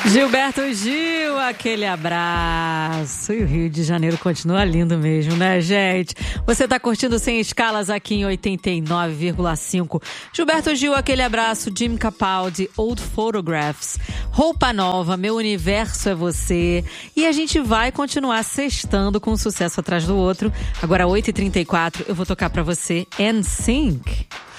Gilberto Gil, aquele abraço. E o Rio de Janeiro continua lindo mesmo, né, gente? Você tá curtindo Sem Escalas aqui em 89,5. Gilberto Gil, aquele abraço. Jim Capaldi, Old Photographs. Roupa Nova, Meu Universo é Você. E a gente vai continuar sextando com um sucesso atrás do outro. Agora, 8h34, eu vou tocar pra você NSYNC.